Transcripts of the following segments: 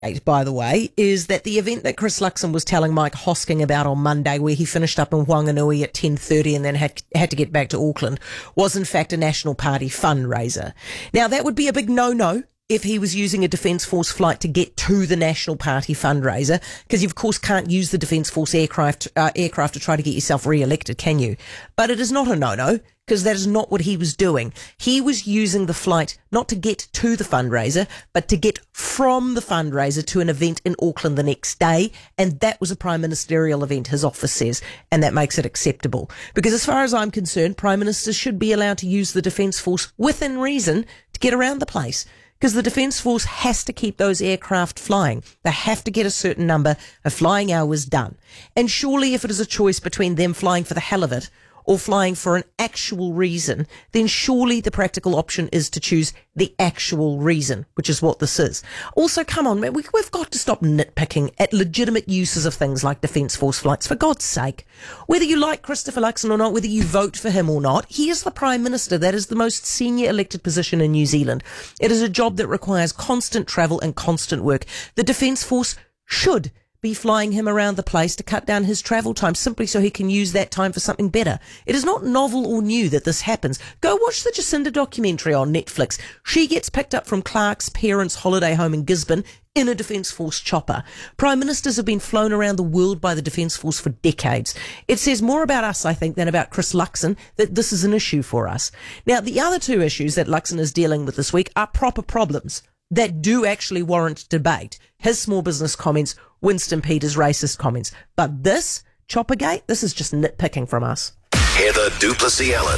by the way, is that the event that Chris Luxon was telling Mike Hosking about on Monday, where he finished up in Whanganui at 10:30 and then had to get back to Auckland, was in fact a National Party fundraiser. Now, that would be a big no-no if he was using a Defence Force flight to get to the National Party fundraiser, because you of course can't use the Defence Force aircraft to try to get yourself re-elected, can you? But it is not a no-no, because that is not what he was doing. He was using the flight not to get to the fundraiser, but to get from the fundraiser to an event in Auckland the next day, and that was a Prime Ministerial event, his office says, and that makes it acceptable. Because as far as I'm concerned, Prime Ministers should be allowed to use the Defence Force within reason to get around the place. Because the Defence Force has to keep those aircraft flying. They have to get a certain number of flying hours done. And surely if it is a choice between them flying for the hell of it or flying for an actual reason, then surely the practical option is to choose the actual reason, which is what this is. Also, come on, man, we've got to stop nitpicking at legitimate uses of things like Defence Force flights, for God's sake. Whether you like Christopher Luxon or not, whether you vote for him or not, he is the Prime Minister. That is the most senior elected position in New Zealand. It is a job that requires constant travel and constant work. The Defence Force should be flying him around the place to cut down his travel time simply so he can use that time for something better. It is not novel or new that this happens. Go watch the Jacinda documentary on Netflix. She gets picked up from Clark's parents' holiday home in Gisborne in a Defence Force chopper. Prime Ministers have been flown around the world by the Defence Force for decades. It says more about us, I think, than about Chris Luxon that this is an issue for us. Now, the other two issues that Luxon is dealing with this week are proper problems that do actually warrant debate. His small business comments, Winston Peters' racist comments. But this, Choppergate, this is just nitpicking from us. Heather du Plessis-Allen.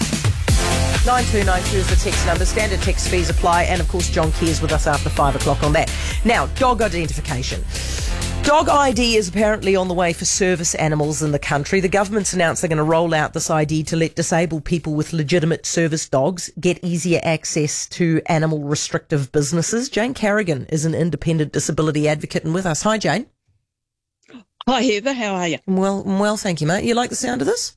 9292 is the text number. Standard text fees apply. And, of course, John Key is with us after 5 o'clock on that. Now, dog identification. Dog ID is apparently on the way for service animals in the country. The government's announced they're going to roll out this ID to let disabled people with legitimate service dogs get easier access to animal restrictive businesses. Jane Carrigan is an independent disability advocate and with us. Hi, Jane. Hi, Heather. How are you? Well, thank you, mate. You like the sound of this?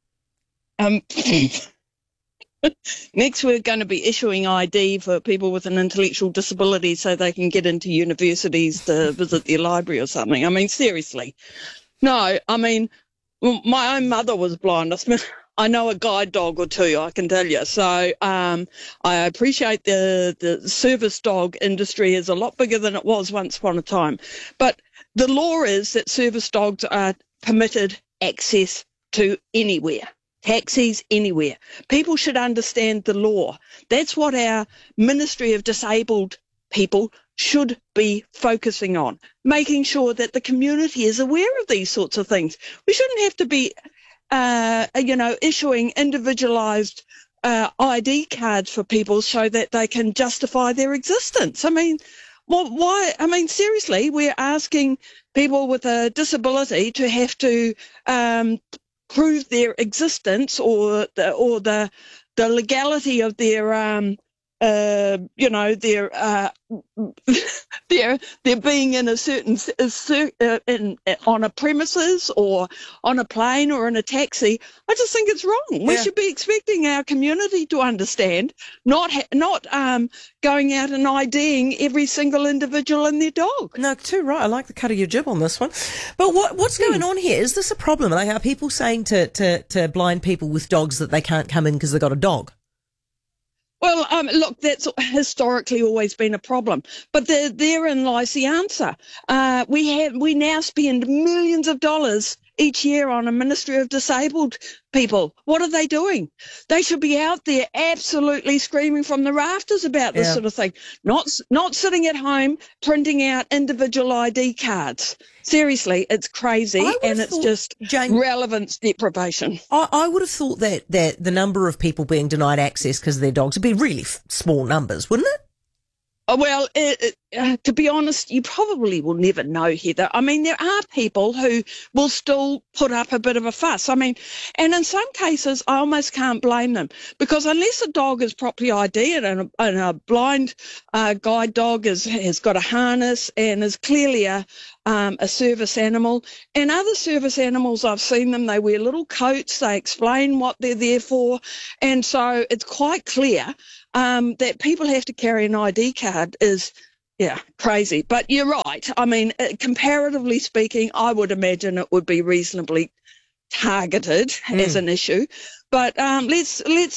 Next, we're going to be issuing ID for people with an intellectual disability so they can get into universities to visit their library or something. I mean, seriously. No, I mean, my own mother was blind. I know a guide dog or two, I can tell you. So I appreciate the service dog industry is a lot bigger than it was once upon a time. But the law is that service dogs are permitted access to anywhere. Taxis anywhere. People should understand the law. That's what our Ministry of Disabled People should be focusing on, making sure that the community is aware of these sorts of things. We shouldn't have to be, issuing individualised ID cards for people so that they can justify their existence. I mean, well, why? I mean, seriously, we're asking people with a disability to have to prove their existence or the legality of their their being in a certain on a premises or on a plane or in a taxi. I just think it's wrong. We should be expecting our community to understand, not going out and IDing every single individual and their dog. No, too right. I like the cut of your jib on this one. But what's going on here? Is this a problem? Like, are people saying to blind people with dogs that they can't come in because they've got a dog? Well, look, that's historically always been a problem, but therein lies the answer. We now spend millions of dollars each year on a Ministry of Disabled People. What are they doing? They should be out there absolutely screaming from the rafters about this sort of thing, not sitting at home printing out individual ID cards. Seriously, it's crazy, and it's just relevance deprivation. I would have thought that the number of people being denied access because of their dogs would be really small numbers, wouldn't it? Well, to be honest, you probably will never know, Heather. I mean, there are people who will still put up a bit of a fuss. I mean, and in some cases, I almost can't blame them, because unless a dog is properly ID'd and a blind guide dog has got a harness and is clearly a service animal, and other service animals, I've seen them, they wear little coats, they explain what they're there for, and so it's quite clear that people have to carry an ID card is Yeah, crazy. But you're right. I mean, comparatively speaking, I would imagine it would be reasonably targeted as an issue. But let's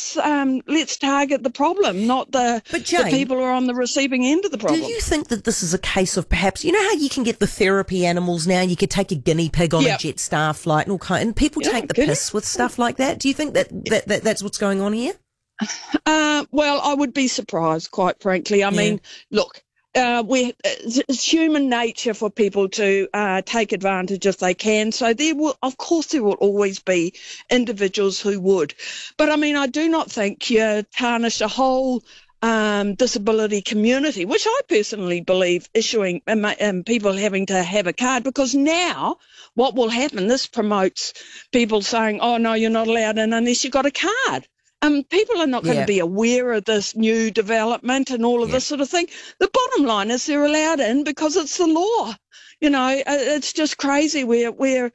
target the problem, not the people who are on the receiving end of the problem. Do you think that this is a case of perhaps, you know how you can get the therapy animals now? You could take a guinea pig on a Jetstar flight and all kind, and people take the piss with stuff like that. Do you think that's what's going on here? Well, I would be surprised, quite frankly. I mean, look. It's human nature for people to take advantage if they can. So there will always be individuals who would. But I mean, I do not think you tarnish a whole disability community, which I personally believe issuing people having to have a card, because now what will happen, this promotes people saying, oh no, you're not allowed in unless you've got a card. People are not going to be aware of this new development and all of this sort of thing. The bottom line is they're allowed in because it's the law. You know, it's just crazy. We're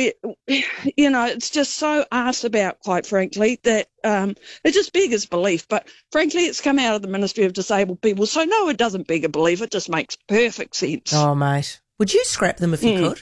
it's just so arse about, quite frankly, that it just beggars belief. But frankly, it's come out of the Ministry of Disabled People. So no, it doesn't beg a belief. It just makes perfect sense. Oh, mate. Would you scrap them if you could?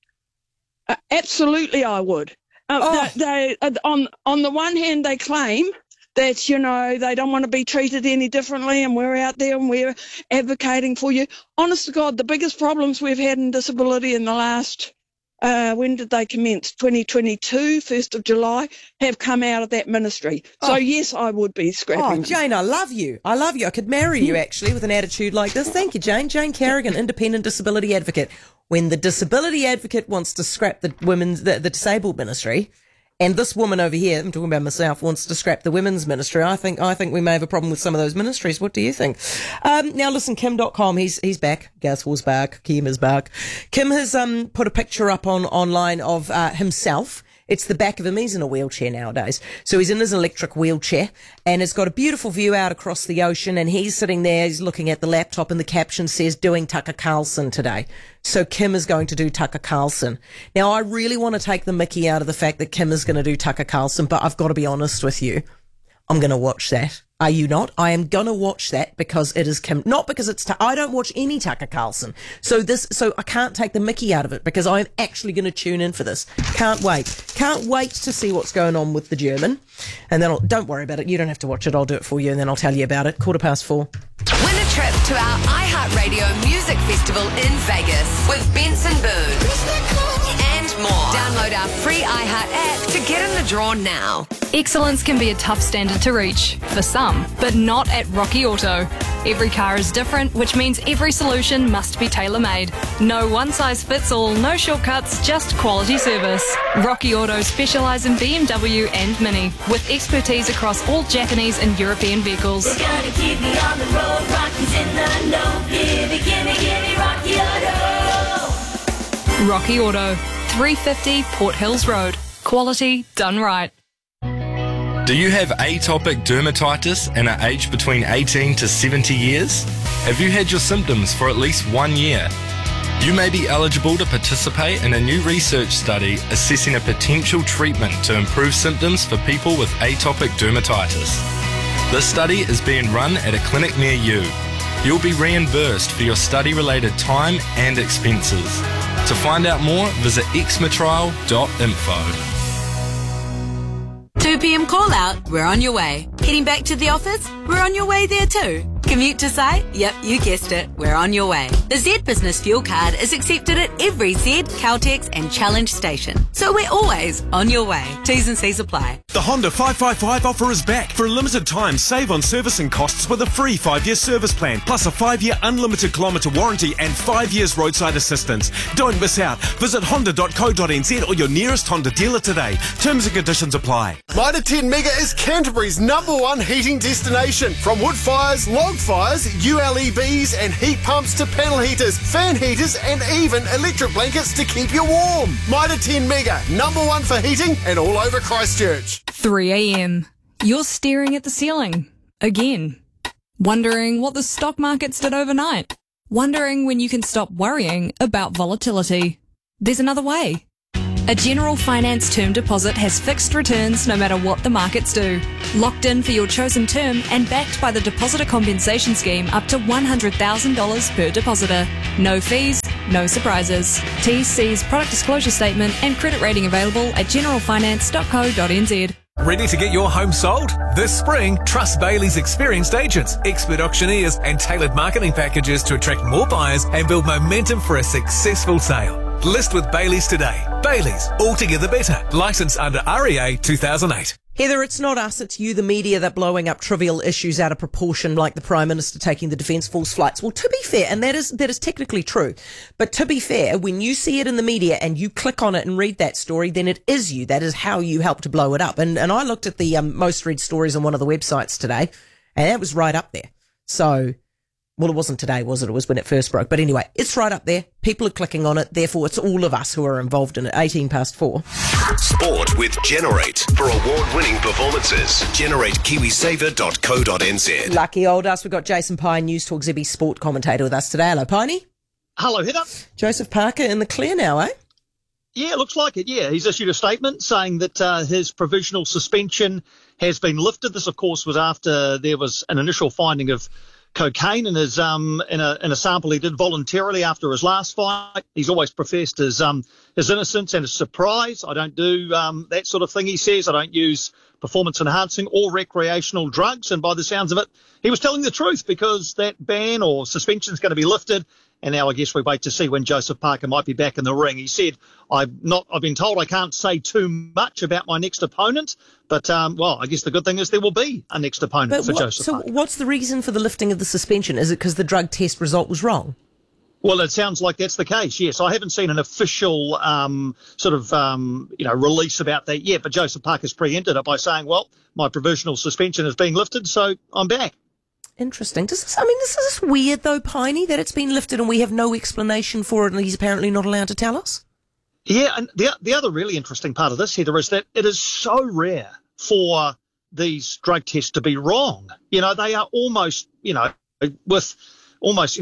Absolutely, I would. They on the one hand, they claim that, you know, they don't want to be treated any differently, and we're out there and we're advocating for you. Honest to God, the biggest problems we've had in disability in the last, when did they commence? 2022, 1st of July, have come out of that ministry. So, yes, I would be scrapping them. Jane, I love you. I could marry you, actually, with an attitude like this. Thank you, Jane. Jane Carrigan, independent disability advocate. When the disability advocate wants to scrap the disabled ministry, and this woman over here, I'm talking about myself, wants to scrap the women's ministry, I think we may have a problem with some of those ministries. What do you think? Now listen, Kim.com, he's back. Gaswell's back. Kim is back. Kim has put a picture up online of himself. It's the back of him. He's in a wheelchair nowadays. So he's in his electric wheelchair, and it's got a beautiful view out across the ocean, and he's sitting there, he's looking at the laptop, and the caption says, doing Tucker Carlson today. So Kim is going to do Tucker Carlson. Now, I really want to take the mickey out of the fact that Kim is going to do Tucker Carlson, but I've got to be honest with you. I'm going to watch that. Are you not? I am going to watch that because it is Kim, not because it's, I don't watch any Tucker Carlson. So I can't take the mickey out of it because I'm actually going to tune in for this. Can't wait. Can't wait to see what's going on with the German. And then don't worry about it. You don't have to watch it. I'll do it for you and then I'll tell you about it. 4:15. Win a trip to our iHeartRadio Music Festival in Vegas with Benson Boone and more. Download our free iHeart app to get in the draw now. Excellence can be a tough standard to reach, for some, but not at Rocky Auto. Every car is different, which means every solution must be tailor-made. No one-size-fits-all, no shortcuts, just quality service. Rocky Auto specialise in BMW and Mini, with expertise across all Japanese and European vehicles. We're gonna keep me on the road, Rocky's in the know. Gimme, Rocky Auto. Rocky Auto, 350 Port Hills Road. Quality done right. Do you have atopic dermatitis and are aged between 18 to 70 years? Have you had your symptoms for at least 1 year? You may be eligible to participate in a new research study assessing a potential treatment to improve symptoms for people with atopic dermatitis. This study is being run at a clinic near you. You'll be reimbursed for your study-related time and expenses. To find out more, visit eczematrial.info. 2 p.m. call out, we're on your way. Heading back to the office, we're on your way there too. Commute to site? Yep, you guessed it, we're on your way. The Z Business Fuel Card is accepted at every Z, Caltex and Challenge station. So we're always on your way. T's and C's apply. The Honda 555 offer is back. For a limited time, save on servicing costs with a free 5-year service plan, plus a 5-year unlimited kilometre warranty and 5 years roadside assistance. Don't miss out. Visit honda.co.nz or your nearest Honda dealer today. Terms and conditions apply. Mitre 10 Mega is Canterbury's #1 heating destination. From wood fires, log fires, ULEBs and heat pumps to panel heaters, fan heaters and even electric blankets to keep you warm. Mitre 10 Mega, #1 for heating and all over Christchurch. 3 a.m. You're staring at the ceiling. Again. Wondering what the stock markets did overnight. Wondering when you can stop worrying about volatility. There's another way. A General Finance term deposit has fixed returns no matter what the markets do. Locked in for your chosen term and backed by the Depositor Compensation Scheme up to $100,000 per depositor. No fees, no surprises. TC's product disclosure statement and credit rating available at generalfinance.co.nz. Ready to get your home sold? This spring, trust Bailey's experienced agents, expert auctioneers and tailored marketing packages to attract more buyers and build momentum for a successful sale. List with Bailey's today. Bailey's, altogether better. Licensed under REA 2008. Heather, it's not us, it's you, the media, that blowing up trivial issues out of proportion, like the Prime Minister taking the Defence Force flights. Well, to be fair, and that is technically true, but to be fair, when you see it in the media and you click on it and read that story, then it is you. That is how you help to blow it up. And I looked at the most read stories on one of the websites today, and that was right up there. So, well, it wasn't today, was it? It was when it first broke. But anyway, it's right up there. People are clicking on it. Therefore, it's all of us who are involved in it. 4:18. Sport with Generate. For award-winning performances, generatekiwisaver.co.nz. Lucky old us. We've got Jason Pine, News Talk ZB sport commentator with us today. Hello, Piney. Hello, Heather. Joseph Parker in the clear now, eh? Yeah, looks like it, yeah. He's issued a statement saying that his provisional suspension has been lifted. This, of course, was after there was an initial finding of cocaine in his in a sample he did voluntarily after his last fight. He's always professed his innocence and his surprise. I don't do that sort of thing, he says. I don't use performance enhancing or recreational drugs. And by the sounds of it, he was telling the truth, because that ban or suspension is going to be lifted. And now I guess we wait to see when Joseph Parker might be back in the ring. He said, I've been told I can't say too much about my next opponent, but, well, I guess the good thing is there will be a next opponent for Joseph Parker. So what's the reason for the lifting of the suspension? Is it because the drug test result was wrong? Well, it sounds like that's the case, yes. I haven't seen an official release about that yet, but Joseph Parker's preempted it by saying, well, my provisional suspension is being lifted, so I'm back. Interesting. This is weird though, Piney, that it's been lifted and we have no explanation for it and he's apparently not allowed to tell us? Yeah, and the other really interesting part of this, Heather, is that it is so rare for these drug tests to be wrong. You know, they are almost, with almost,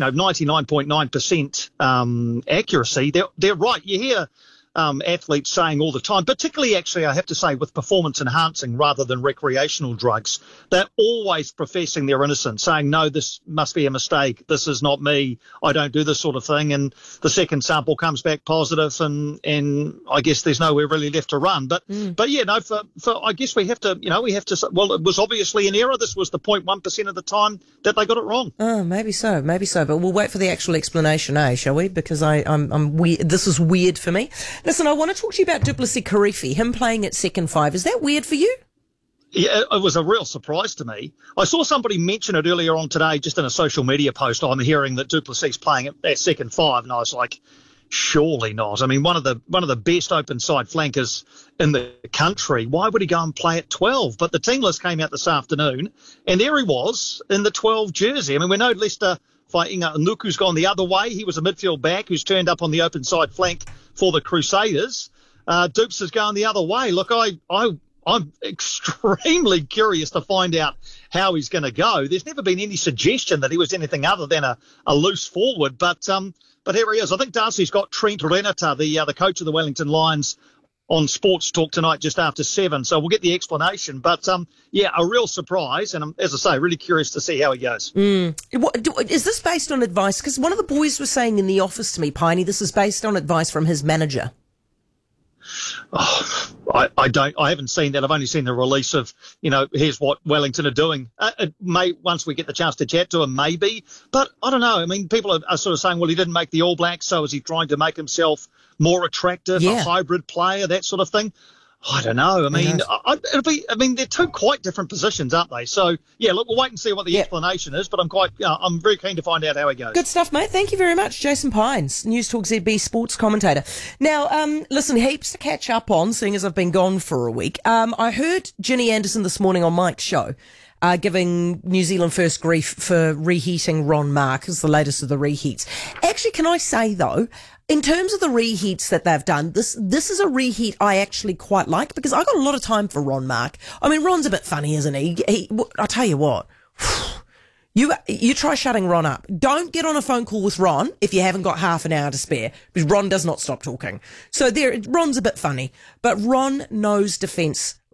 99.9% accuracy. They're right. You hear athletes saying all the time, particularly actually I have to say with performance enhancing rather than recreational drugs, they're always professing their innocence, saying, no, this must be a mistake. This is not me. I don't do this sort of thing. And the second sample comes back positive and I guess there's nowhere really left to run. But yeah, no, for I guess we have to, well, it was obviously an error. This was the 0.1% of the time that they got it wrong. Oh, maybe so. But we'll wait for the actual explanation, shall we? Because I'm weird. This is weird for me. Listen, I want to talk to you about Du Plessis-Kirifi, him playing at second five. Is that weird for you? Yeah, it was a real surprise to me. I saw somebody mention it earlier on today, just in a social media post. I'm hearing that Du Plessis playing at second five, and I was like, surely not. I mean, one of the best open side flankers in the country. Why would he go and play at 12? But the team list came out this afternoon, and there he was in the 12 jersey. I mean, we know Leicester fighting Nuku's gone the other way. He was a midfield back who's turned up on the open side flank for the Crusaders. Dupes is going the other way. Look, I'm extremely curious to find out how he's going to go. There's never been any suggestion that he was anything other than a loose forward, but here he is. I think Darcy's got Trent Renata, the coach of the Wellington Lions, on Sports Talk tonight just after 7, so we'll get the explanation. But, yeah, a real surprise, and as I say, really curious to see how he goes. Is this based on advice? Because one of the boys was saying in the office to me, Piney, this is based on advice from his manager. Oh, I haven't seen that. I've only seen the release of, here's what Wellington are doing. It may, once we get the chance to chat to him, maybe. But I don't know. I mean, people are sort of saying, well, he didn't make the All Blacks, so is he trying to make himself more attractive, a hybrid player, that sort of thing? I don't know. I mean, they're two quite different positions, aren't they? So, yeah, look, we'll wait and see what the explanation is, but I'm very keen to find out how he goes. Good stuff, mate. Thank you very much. Jason Pines, News Talk ZB sports commentator. Now, listen, heaps to catch up on, seeing as I've been gone for a week. I heard Ginny Anderson this morning on Mike's show, giving New Zealand first grief for reheating Ron Mark as the latest of the reheats. Actually, can I say, though, in terms of the reheats that they've done, this is a reheat I actually quite like, because I got a lot of time for Ron Mark. I mean, Ron's a bit funny, isn't he? I'll tell you what. You try shutting Ron up. Don't get on a phone call with Ron if you haven't got half an hour to spare, because Ron does not stop talking. So Ron's a bit funny, but Ron knows defence like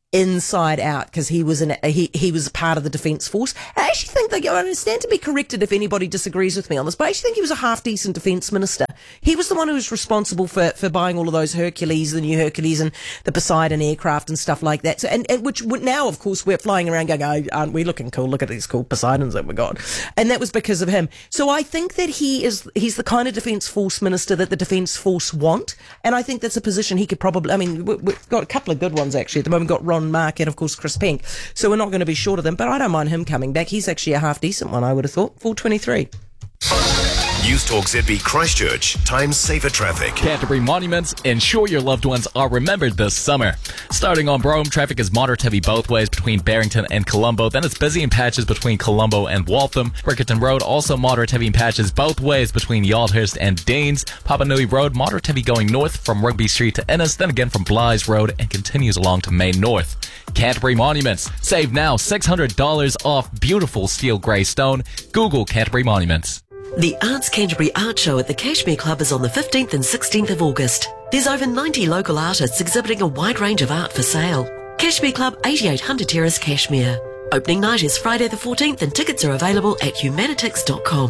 inside out because he was he was a part of the Defence Force. I actually think that I stand to be corrected if anybody disagrees with me on this, but I actually think he was a half decent Defence Minister. He was the one who was responsible for buying all of those Hercules, the new Hercules, and the Poseidon aircraft and stuff like that. So, and which now, of course, we're flying around going, "Oh, aren't we looking cool? Look at these cool Poseidons that we got," and that was because of him. So I think that he's the kind of Defence Force Minister that the Defence Force want, and I think that's a position he could probably. I mean, we've got a couple of good ones actually at the moment. We've got Ron Mark and of course Chris Penk, so we're not going to be short of them. But I don't mind him coming back. He's actually a half decent one, I would have thought. 4:23. News Talk ZB Christchurch. Time saver traffic. Canterbury Monuments. Ensure your loved ones are remembered this summer. Starting on Brome, traffic is moderate heavy both ways between Barrington and Colombo. Then it's busy in patches between Colombo and Waltham. Riccarton Road, also moderate heavy in patches both ways between Yaldhurst and Deans. Papanui Road, moderate heavy going north from Rugby Street to Innes, then again from Blythe Road and continues along to Main North. Canterbury Monuments. Save now $600 off beautiful steel grey stone. Google Canterbury Monuments. The Arts Canterbury Art Show at the Cashmere Club is on the 15th and 16th of August. There's over 90 local artists exhibiting a wide range of art for sale. Cashmere Club, 88 Hunter Terrace, Cashmere. Opening night is Friday the 14th and tickets are available at humanitix.com.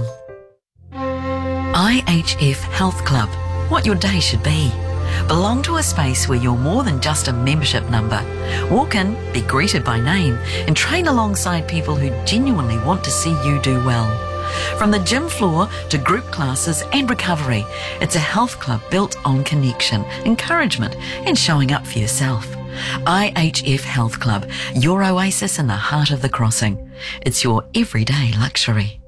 IHF Health Club. What your day should be. Belong to a space where you're more than just a membership number. Walk in, be greeted by name, and train alongside people who genuinely want to see you do well. From the gym floor to group classes and recovery, it's a health club built on connection, encouragement, and showing up for yourself. IHF Health Club, your oasis in the heart of the crossing. It's your everyday luxury.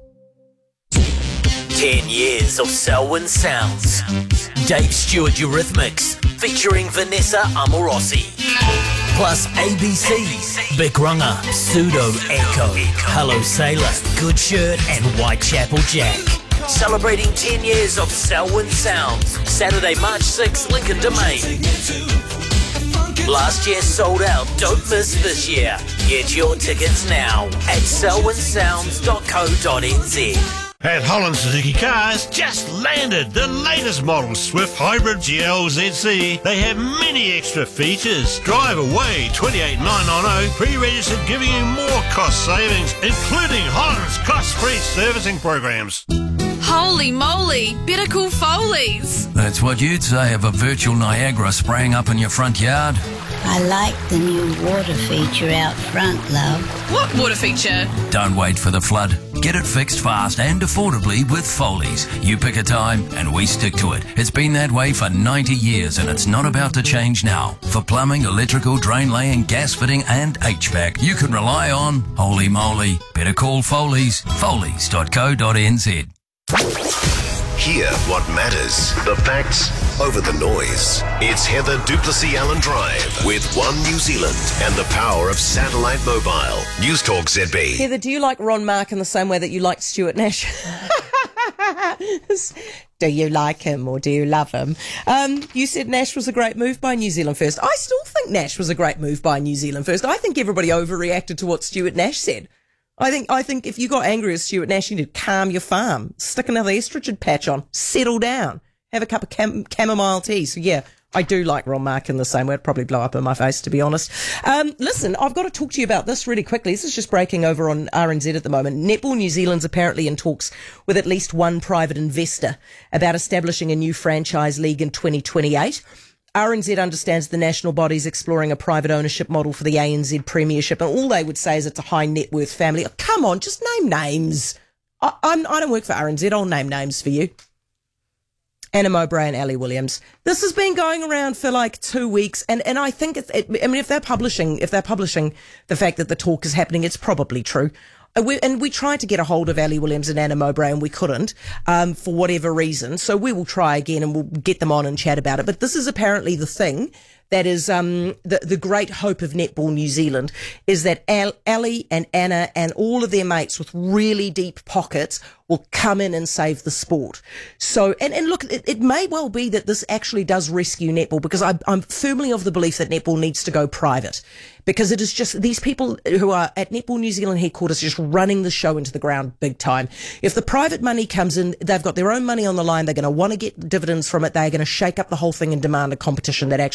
10 years of Selwyn Sounds. Dave Stewart Eurythmics featuring Vanessa Amorosi. Plus ABC's Big Runner, Pseudo Echo, Hello Sailor, Good Shirt and Whitechapel Jack. Celebrating 10 years of Selwyn Sounds. Saturday, March 6th, Lincoln Domain. Last year sold out. Don't miss this year. Get your tickets now at selwynsounds.co.nz. At Holland Suzuki Cars, just landed the latest model Swift Hybrid GLZC. They have many extra features. Drive away 28990, pre-registered, giving you more cost savings, including Holland's cost-free servicing programs. Holy moly, better call Foley's. That's what you'd say of a virtual Niagara spraying up in your front yard. I like the new water feature out front, love. What water feature? Don't wait for the flood. Get it fixed fast and affordably with Foley's. You pick a time and we stick to it. It's been that way for 90 years and it's not about to change now. For plumbing, electrical, drain laying, gas fitting and HVAC, you can rely on Holy Moly. Better call Foley's. Foley's.co.nz. Hear what matters. The facts over the noise. It's Heather Duplessis Allen Drive with One New Zealand and the power of satellite mobile. News Talk ZB. Heather, do you like Ron Mark in the same way that you like Stuart Nash? Do you like him or do you love him? You said Nash was a great move by New Zealand First. I still think Nash was a great move by New Zealand First. I think everybody overreacted to what Stuart Nash said. I think if you got angry at Stuart Nash, you need to calm your farm, stick another estrogen patch on, settle down, have a cup of chamomile tea. So yeah, I do like Ron Mark in the same way. It'd probably blow up in my face, to be honest. Listen, I've got to talk to you about this really quickly. This is just breaking over on RNZ at the moment. Netball New Zealand's apparently in talks with at least one private investor about establishing a new franchise league in 2028. RNZ understands the national body's exploring a private ownership model for the ANZ Premiership, and all they would say is it's a high net worth family. Oh, come on, just name names. I don't work for RNZ. I'll name names for you. Anna Mowbray and Ali Williams. This has been going around for like 2 weeks, and I think if they're publishing the fact that the talk is happening, it's probably true. We tried to get a hold of Ali Williams and Anna Mowbray and we couldn't, for whatever reason. So we will try again and we'll get them on and chat about it. But this is apparently the thing that is, the great hope of Netball New Zealand is that Ali and Anna and all of their mates with really deep pockets will come in and save the sport. So, and look, it may well be that this actually does rescue netball, because I'm firmly of the belief that netball needs to go private, because it is just these people who are at Netball New Zealand headquarters just running the show into the ground big time. If the private money comes in, they've got their own money on the line. They're going to want to get dividends from it. They're going to shake up the whole thing and demand a competition that actually works.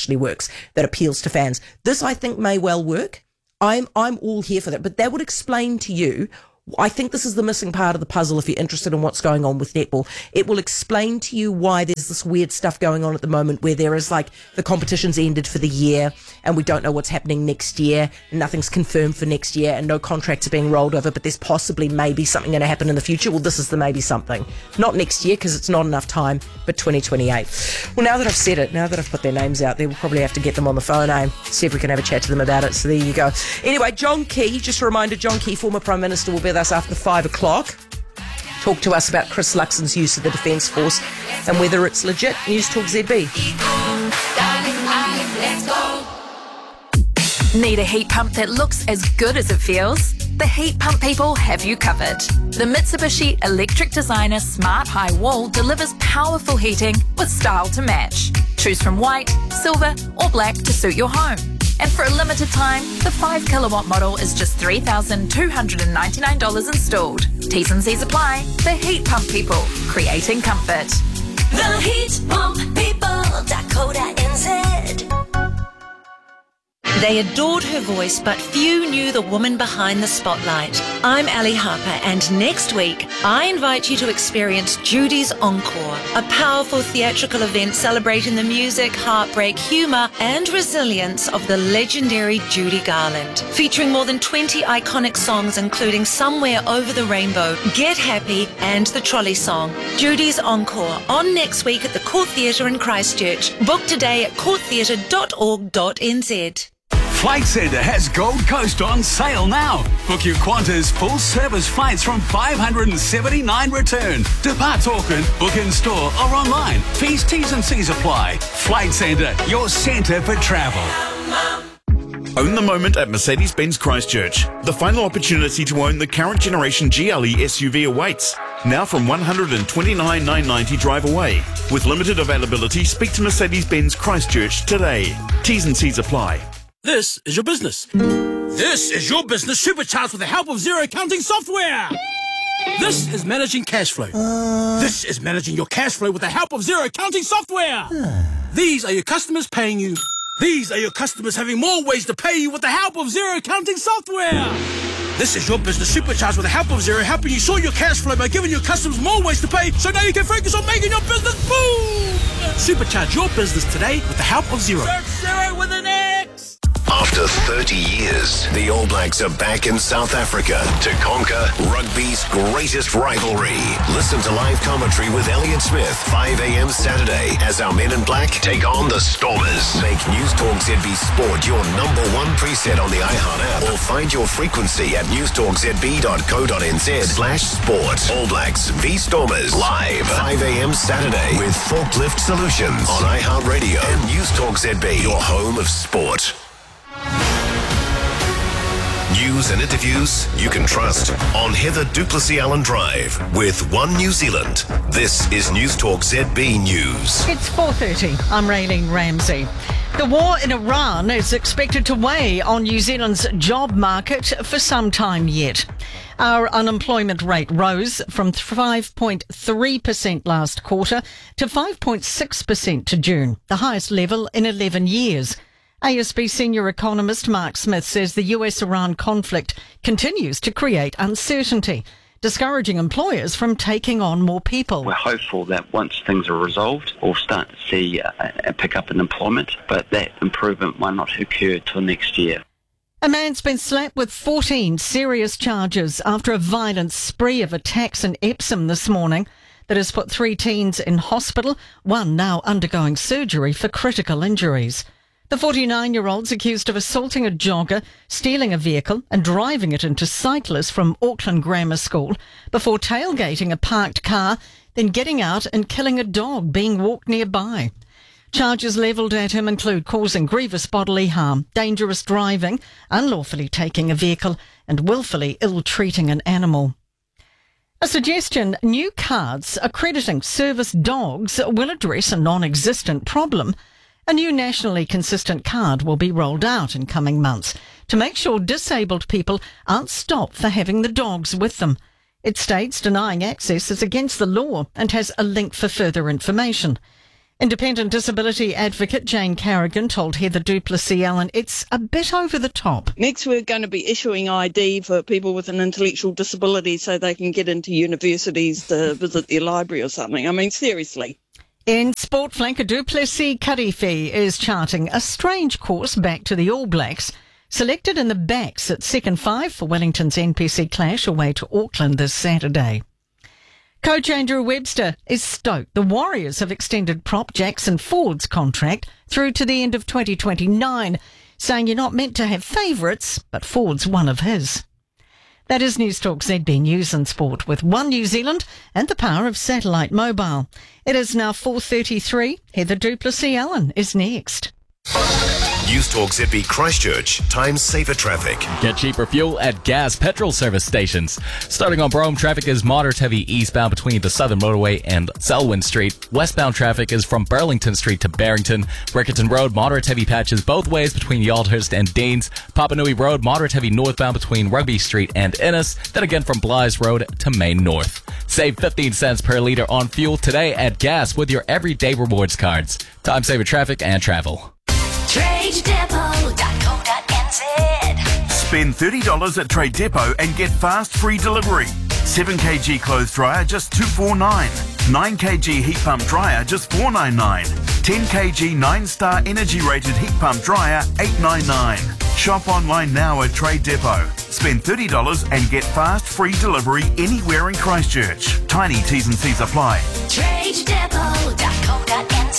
mix that appeals to fans. This, I think, may well work. I'm all here for that, but that would explain to you. I think this is the missing part of the puzzle if you're interested in what's going on with netball. It will explain to you why there's this weird stuff going on at the moment where there is like the competition's ended for the year and we don't know what's happening next year and nothing's confirmed for next year and no contracts are being rolled over, but there's possibly maybe something going to happen in the future. Well, this is the maybe something. Not next year because it's not enough time, but 2028. Well, now that I've said it, now that I've put their names out there, we'll probably have to get them on the phone, see if we can have a chat to them about it. So there you go. Anyway, John Key, just a reminder, John Key, former Prime Minister, will be with us after 5 o'clock. Talk to us about Chris Luxon's use of the Defence Force and whether it's legit. News Talk ZB. Need a heat pump that looks as good as it feels? The Heat Pump people have you covered. The Mitsubishi Electric Designer Smart High Wall delivers powerful heating with style to match. Choose from white, silver or black to suit your home. And for a limited time, the 5 kilowatt model is just $3,299 installed. T's and C's apply. The Heat Pump people, creating comfort. The Heat Pump people.co.nz. They adored her voice, but few knew the woman behind the spotlight. I'm Ali Harper, and next week, I invite you to experience Judy's Encore, a powerful theatrical event celebrating the music, heartbreak, humour, and resilience of the legendary Judy Garland. Featuring more than 20 iconic songs, including Somewhere Over the Rainbow, Get Happy, and the Trolley Song. Judy's Encore, on next week at the Court Theatre in Christchurch. Book today at courttheatre.org.nz. Flight Centre has Gold Coast on sale now. Book your Qantas full-service flights from $579 return. Depart Auckland, book in store or online. Fees, T's and C's apply. Flight Centre, your centre for travel. Own the moment at Mercedes-Benz Christchurch. The final opportunity to own the current generation GLE SUV awaits. Now from $129,990 drive away. With limited availability, speak to Mercedes-Benz Christchurch today. T's and C's apply. This is your business. This is your business supercharged with the help of Xero accounting software. This is managing cash flow. This is managing your cash flow with the help of Xero accounting software. These are your customers paying you. These are your customers having more ways to pay you with the help of Xero accounting software. This is your business supercharged with the help of Xero, helping you sort your cash flow by giving your customers more ways to pay, so now you can focus on making your business boom. Supercharge your business today with the help of Xero. Search Xero with an X. After 30 years, the All Blacks are back in South Africa to conquer rugby's greatest rivalry. Listen to live commentary with Elliot Smith, 5 a.m. Saturday, as our men in black take on the Stormers. Make News Talk ZB Sport your #1 preset on the iHeart app, or find your frequency at newstalkzb.co.nz/sport. All Blacks v Stormers, live 5 a.m. Saturday with Forklift Solutions on iHeart Radio and News Talk ZB, your home of sport. News and interviews you can trust on Heather Duplessis Allen Drive with One New Zealand. This is News Talk ZB News. It's 4:30. I'm Raylene Ramsey. The war in Iran is expected to weigh on New Zealand's job market for some time yet. Our unemployment rate rose from 5.3% last quarter to 5.6% to June, the highest level in 11 years. ASB senior economist Mark Smith says the US-Iran conflict continues to create uncertainty, discouraging employers from taking on more people. We're hopeful that once things are resolved, we'll start to see a pickup in employment, but that improvement might not occur till next year. A man's been slapped with 14 serious charges after a violent spree of attacks in Epsom this morning that has put 3 teens in hospital, one now undergoing surgery for critical injuries. The 49-year-old's accused of assaulting a jogger, stealing a vehicle and driving it into cyclists from Auckland Grammar School before tailgating a parked car, then getting out and killing a dog being walked nearby. Charges levelled at him include causing grievous bodily harm, dangerous driving, unlawfully taking a vehicle and willfully ill-treating an animal. A suggestion: new cards accrediting service dogs will address a non-existent problem. A new nationally consistent card will be rolled out in coming months to make sure disabled people aren't stopped for having the dogs with them. It states denying access is against the law and has a link for further information. Independent disability advocate Jane Carrigan told Heather Duplessis-Allen it's a bit over the top. Next, we're going to be issuing ID for people with an intellectual disability so they can get into universities to visit their library or something. I mean, seriously. In sport, flanker Duplessis Karifi is charting a strange course back to the All Blacks. Selected in the backs at second 5 for Wellington's NPC clash away to Auckland this Saturday. Coach Andrew Webster is stoked the Warriors have extended prop Jackson Ford's contract through to the end of 2029, saying you're not meant to have favourites, but Ford's one of his. That is News Talk ZB News and Sport with One New Zealand and the power of satellite mobile. It is now 4:33. Heather Duplessis-Allen is next. News Talk ZB Christchurch. Time saver traffic. Get cheaper fuel at gas petrol service stations. Starting on Brome, traffic is moderate heavy eastbound between the Southern Motorway and Selwyn Street. Westbound traffic is from Burlington Street to Barrington. Riccarton Road, moderate heavy patches both ways between Yaldhurst and Deans. Papanui Road, moderate heavy northbound between Rugby Street and Innes. Then again from Blythe Road to Main North. Save 15 cents per litre on fuel today at gas with your everyday rewards cards. Time saver traffic and travel. TradeDepot.co.nz. Spend $30 at Trade Depot and get fast free delivery. 7 kg clothes dryer just $249. 9 kg heat pump dryer just $499. 10 kg 9-star energy rated heat pump dryer $899. Shop online now at Trade Depot. Spend $30 and get fast free delivery anywhere in Christchurch. Tiny T's and C's apply. TradeDepot.co.nz.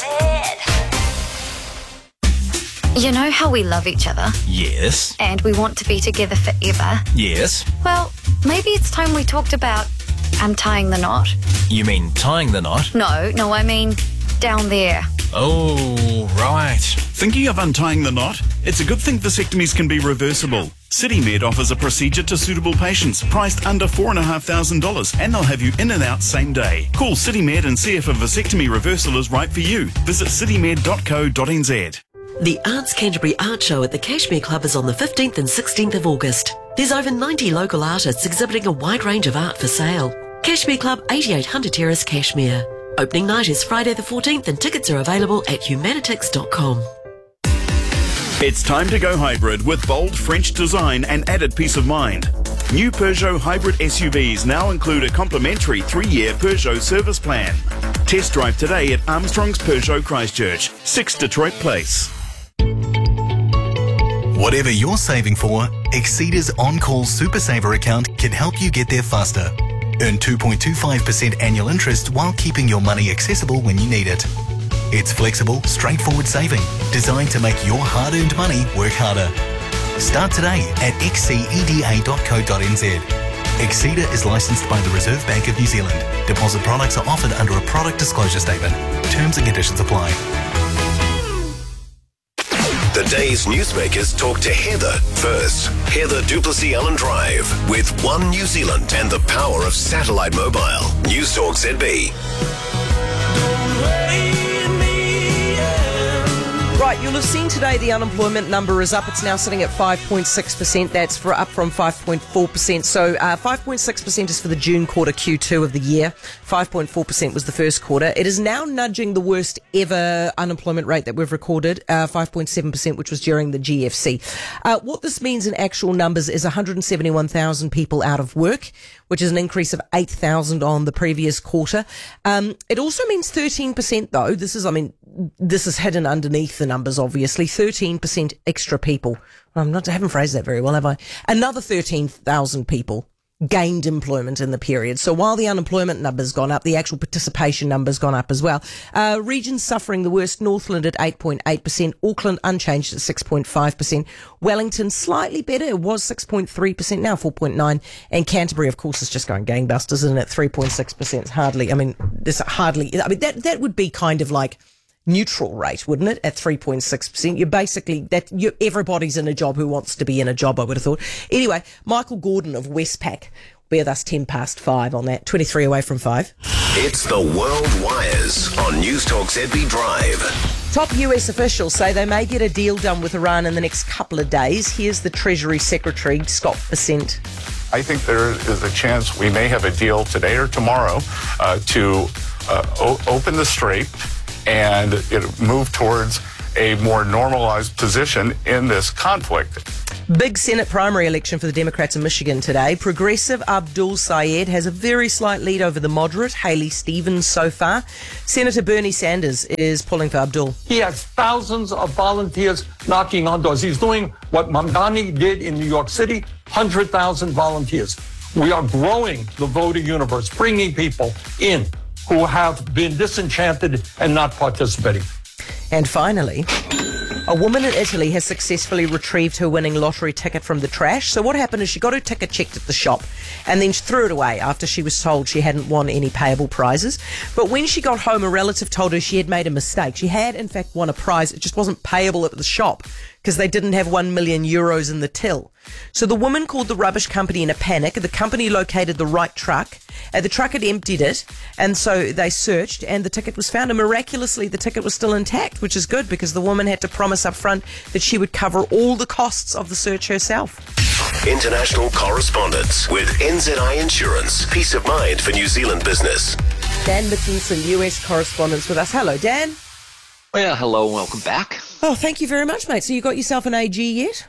You know how we love each other? Yes. And we want to be together forever? Yes. Well, maybe it's time we talked about untying the knot. You mean tying the knot? No, I mean down there. Oh, right. Thinking of untying the knot? It's a good thing vasectomies can be reversible. CityMed offers a procedure to suitable patients priced under $4,500 and they'll have you in and out same day. Call CityMed and see if a vasectomy reversal is right for you. Visit citymed.co.nz. The Arts Canterbury Art Show at the Cashmere Club is on the 15th and 16th of August. There's over 90 local artists exhibiting a wide range of art for sale. Cashmere Club, 88 Hunter Terrace, Cashmere. Opening night is Friday the 14th and tickets are available at humanitix.com. It's time to go hybrid with bold French design and added peace of mind. New Peugeot hybrid SUVs now include a complimentary 3-year Peugeot service plan. Test drive today at Armstrong's Peugeot Christchurch, 6 Detroit Place. Whatever you're saving for, Exceda's On-Call Super Saver account can help you get there faster. Earn 2.25% annual interest while keeping your money accessible when you need it. It's flexible, straightforward saving, designed to make your hard-earned money work harder. Start today at xceda.co.nz. Exceda is licensed by the Reserve Bank of New Zealand. Deposit products are offered under a product disclosure statement. Terms and conditions apply. The day's newsmakers talk to Heather first. Heather Duplessis-Allen Drive with One New Zealand and the power of satellite mobile. News Talk ZB. Right, you'll have seen today the unemployment number is up. It's now sitting at 5.6%. That's up from 5.4%. So 5.6% is for the June quarter, Q2 of the year. 5.4% was the first quarter. It is now nudging the worst ever unemployment rate that we've recorded, 5.7%, which was during the GFC. What this means in actual numbers is 171,000 people out of work, which is an increase of 8,000 on the previous quarter. It also means 13%, though. This is hidden underneath the numbers, obviously. 13% extra people. I haven't phrased that very well, have I? Another 13,000 people gained employment in the period. So while the unemployment number's gone up, the actual participation number's gone up as well. Regions suffering the worst: Northland at 8.8%, Auckland unchanged at 6.5%, Wellington slightly better, it was 6.3%, now 4.9%, and Canterbury, of course, is just going gangbusters, isn't it? 3.6%. It's hardly, that would be kind of like neutral rate, wouldn't it? At 3.6%. You're basically, everybody's in a job who wants to be in a job, I would have thought. Anyway, Michael Gordon of Westpac will be with us 5:10 on that, 23 away from 5. It's the World Wires on News Talk ZB Drive. Top US officials say they may get a deal done with Iran in the next couple of days. Here's the Treasury Secretary, Scott Bessent. I think there is a chance we may have a deal today or tomorrow to open the strait and move towards a more normalized position in this conflict. Big Senate primary election for the Democrats in Michigan today. Progressive Abdul Sayed has a very slight lead over the moderate Haley Stevens so far. Senator Bernie Sanders is pulling for Abdul. He has thousands of volunteers knocking on doors. He's doing what Mamdani did in New York City, 100,000 volunteers. We are growing the voter universe, bringing people in who have been disenchanted and not participating. And finally, a woman in Italy has successfully retrieved her winning lottery ticket from the trash. So what happened is she got her ticket checked at the shop and then she threw it away after she was told she hadn't won any payable prizes. But when she got home, a relative told her she had made a mistake. She had, in fact, won a prize. It just wasn't payable at the shop because they didn't have 1 million euros in the till. So the woman called the rubbish company in a panic. The company located the right truck. The truck had emptied it, and so they searched, and the ticket was found. And miraculously, the ticket was still intact, which is good because the woman had to promise up front that she would cover all the costs of the search herself. International correspondence with NZI Insurance. Peace of mind for New Zealand business. Dan Mitchinson, US correspondent with us. Hello, Dan. Well, hello and welcome back. Oh, thank you very much, mate. So you got yourself an AG yet?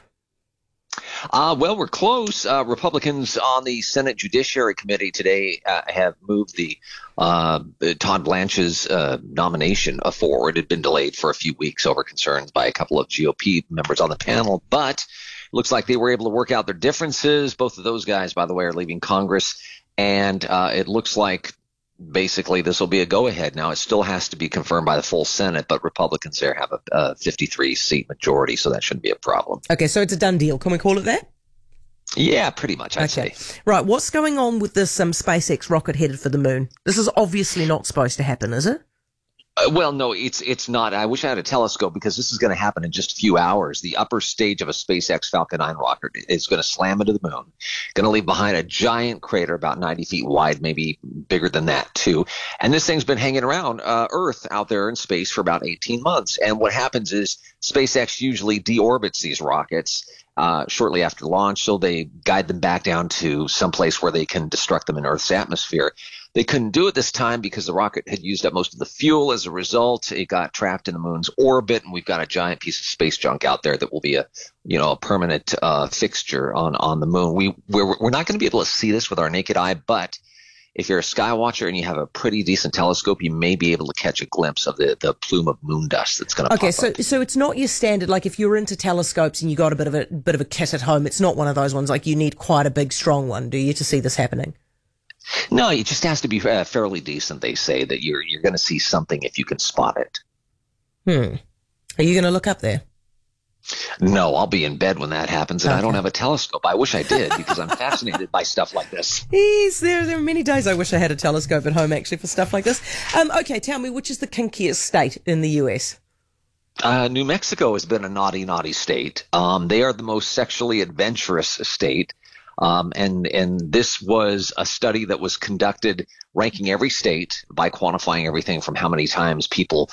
Well, we're close. Republicans on the Senate Judiciary Committee today have moved the Todd Blanche's nomination forward. It had been delayed for a few weeks over concerns by a couple of GOP members on the panel, but it looks like they were able to work out their differences. Both of those guys, by the way, are leaving Congress, and it looks like basically this will be a go-ahead. Now, it still has to be confirmed by the full Senate, but Republicans there have a 53-seat majority, so that shouldn't be a problem. Okay, so it's a done deal. Can we call it that? Yeah, pretty much, I'd say. Right, what's going on with this SpaceX rocket headed for the moon? This is obviously not supposed to happen, is it? Well, no, it's not. I wish I had a telescope because this is going to happen in just a few hours. The upper stage of a SpaceX Falcon 9 rocket is going to slam into the moon, going to leave behind a giant crater about 90 feet wide, maybe bigger than that too. And this thing's been hanging around Earth out there in space for about 18 months. And what happens is SpaceX usually deorbits these rockets shortly after launch, so they guide them back down to some place where they can destruct them in Earth's atmosphere. They couldn't do it this time because the rocket had used up most of the fuel. As a result, it got trapped in the moon's orbit, and we've got a giant piece of space junk out there that will be a permanent fixture on the moon. We're not going to be able to see this with our naked eye, but if you're a sky watcher and you have a pretty decent telescope, you may be able to catch a glimpse of the plume of moon dust that's going to pop up. So it's not your standard, like if you're into telescopes and you got a bit of a kit at home, it's not one of those ones like you need quite a big strong one, do you, to see this happening? No, it just has to be fairly decent. They say that you're going to see something if you can spot it. Are you going to look up there? No, I'll be in bed when that happens, and I don't have a telescope. I wish I did because I'm fascinated by stuff like this. Yes, there are many days I wish I had a telescope at home actually for stuff like this. Okay, tell me, which is the kinkiest state in the US? New Mexico has been a naughty, naughty state. They are the most sexually adventurous state. And this was a study that was conducted ranking every state by quantifying everything from how many times people,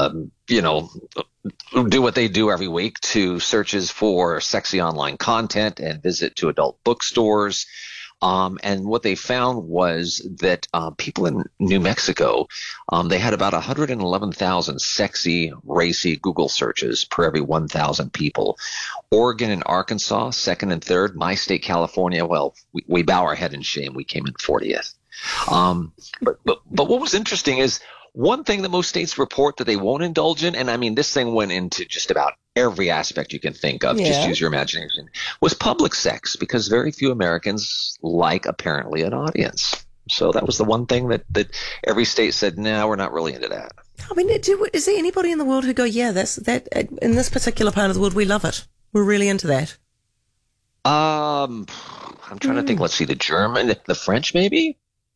do what they do every week to searches for sexy online content and visit to adult bookstores. And what they found was that people in New Mexico, they had about 111,000 sexy, racy Google searches per every 1,000 people. Oregon and Arkansas, second and third. My state, California, well, we bow our head in shame. We came in 40th. But what was interesting is one thing that most states report that they won't indulge in, and I mean this thing went into just about every aspect you can think of, just use your imagination, was public sex, because very few Americans like apparently an audience. So that was the one thing that every state said, no, we're not really into that. I mean, is there anybody in the world who go, yeah, that in this particular part of the world, we love it. We're really into that. I'm trying to think. Let's see, the German, the French, maybe?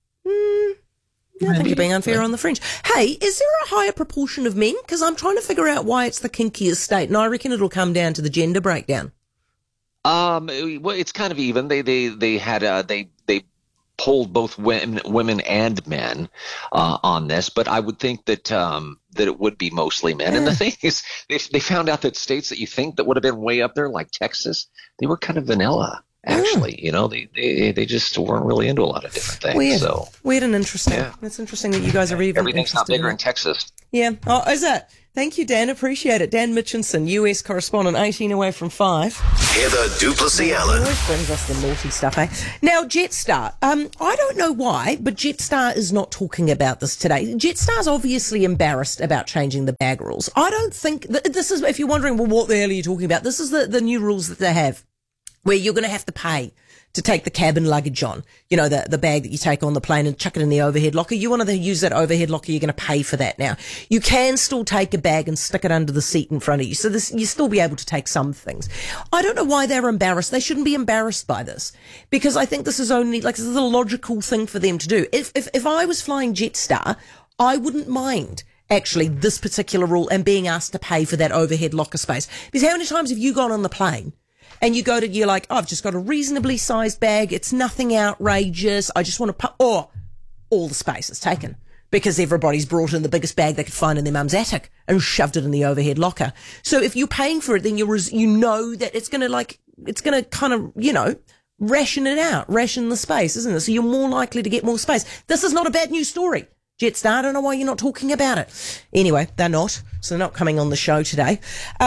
I think you're being unfair on the French. Hey, is there a higher proportion of men? Because I'm trying to figure out why it's the kinkiest state, and I reckon it'll come down to the gender breakdown. Well, it's kind of even. They polled both women and men on this, but I would think that it would be mostly men. And the thing is, they found out that states that you think that would have been way up there, like Texas, they were kind of vanilla. actually. You know, they just weren't really into a lot of different things. Weird and interesting. Yeah. It's interesting that you guys are even Everything's not bigger in Texas. Yeah. Oh, is it? Thank you, Dan. Appreciate it. Dan Mitchinson, US correspondent, 18 away from 5. Heather Duplessis Allen. Always brings us the naughty stuff, eh? Now, Jetstar. I don't know why, but Jetstar is not talking about this today. Jetstar's obviously embarrassed about changing the bag rules. I don't think this is, if you're wondering, well, what the hell are you talking about? This is the new rules that they have, where you're going to have to pay to take the cabin luggage on, you know, the bag that you take on the plane and chuck it in the overhead locker. You want to use that overhead locker, you're going to pay for that now. You can still take a bag and stick it under the seat in front of you. So you still be able to take some things. I don't know why they're embarrassed. They shouldn't be embarrassed by this, because I think this is this is a logical thing for them to do. If I was flying Jetstar, I wouldn't mind actually this particular rule and being asked to pay for that overhead locker space. Because how many times have you gone on the plane and you're like, oh, I've just got a reasonably sized bag. It's nothing outrageous. I just want to all the space is taken because everybody's brought in the biggest bag they could find in their mum's attic and shoved it in the overhead locker. So if you're paying for it, then you know that it's going to kind of, you know, ration the space, isn't it? So you're more likely to get more space. This is not a bad news story. Jetstar, I don't know why you're not talking about it. Anyway, they're not, so they're not coming on the show today.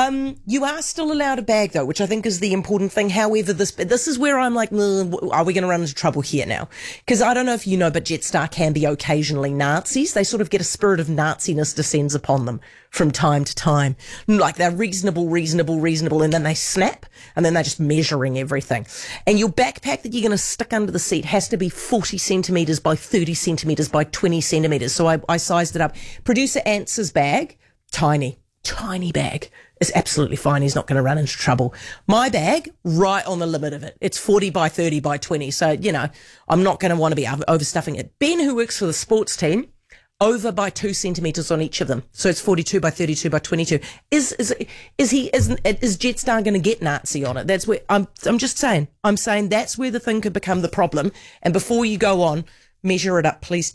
You are still allowed a bag, though, which I think is the important thing. However, this is where I'm like, are we going to run into trouble here now? Because I don't know if you know, but Jetstar can be occasionally Nazis. They sort of get a spirit of Naziness descends upon them from time to time. Like they're reasonable, and then they snap, and then they're just measuring everything. And your backpack that you're going to stick under the seat has to be 40 centimetres by 30 centimetres by 20 centimetres. So I sized it up. Producer Ants's bag, tiny bag, is absolutely fine. He's not going to run into trouble. My bag, right on the limit of it. It's 40 by 30 by 20. So, you know, I'm not going to want to be overstuffing it. Ben, who works for the sports team, over by 2 centimetres on each of them. So it's 42 by 32 by 22. Is Jetstar going to get Nazi on it? That's where I'm just saying. I'm saying that's where the thing could become the problem. And before you go on, measure it up, please,